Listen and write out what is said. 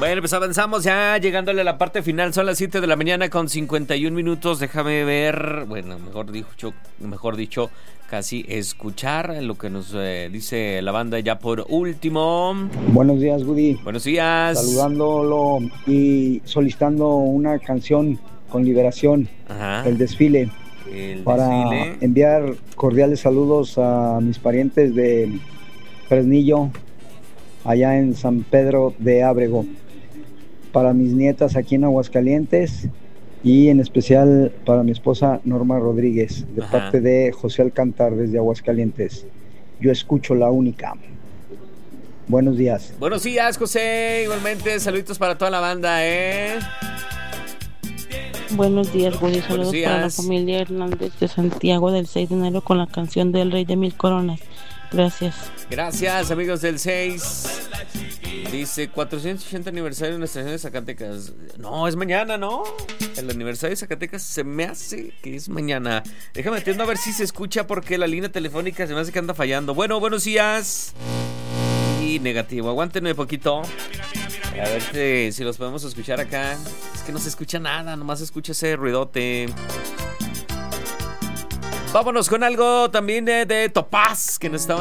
Bueno, pues avanzamos ya llegándole a la parte final. Son las 7 de la mañana con 51 minutos. Déjame ver, bueno, mejor dicho, casi escuchar lo que nos dice la banda ya por último. Buenos días, Woody. Buenos días. Saludándolo y solicitando una canción con Liberación, Ajá. el desfile. Para enviar cordiales saludos a mis parientes de Fresnillo, allá en San Pedro de Ábrego, para mis nietas aquí en Aguascalientes y en especial para mi esposa Norma Rodríguez, de parte de José Alcántar desde Aguascalientes. Yo escucho la única. Buenos días. Buenos días, José. Igualmente, saluditos para toda la banda, Buenos días, Woody. Saludos para la familia Hernández de Santiago del 6 de enero con la canción del Rey de Mil Coronas. Gracias. Gracias, amigos del 6. Dice 480 aniversario de nuestra estación de Zacatecas. No, es mañana, ¿no? El aniversario de Zacatecas se me hace que es mañana. Déjame entiendo a ver si se escucha porque la línea telefónica se me hace que anda fallando. Bueno, buenos días. Y negativo, aguántenme poquito. A ver si los podemos escuchar acá. Es que no se escucha nada, nomás se escucha ese ruidote. Vámonos con algo también de Topaz, que nos estaban